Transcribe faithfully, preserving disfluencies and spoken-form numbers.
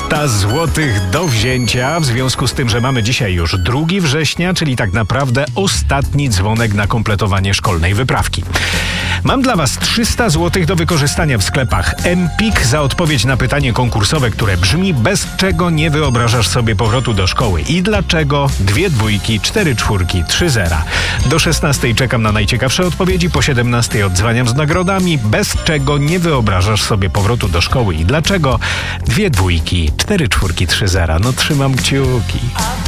trzysta złotych do wzięcia, w związku z tym, że mamy dzisiaj już drugiego września, czyli tak naprawdę ostatni dzwonek na kompletowanie szkolnej wyprawki. Mam dla Was trzysta złotych do wykorzystania w sklepach Empik za odpowiedź na pytanie konkursowe, które brzmi: bez czego nie wyobrażasz sobie powrotu do szkoły i dlaczego? Dwie dwójki, cztery czwórki, trzy zera. Do szesnastej czekam na najciekawsze odpowiedzi, po siedemnastej odzwaniam z nagrodami. Bez czego nie wyobrażasz sobie powrotu do szkoły i dlaczego? Dwie dwójki, cztery czwórki, trzy zera. No trzymam kciuki.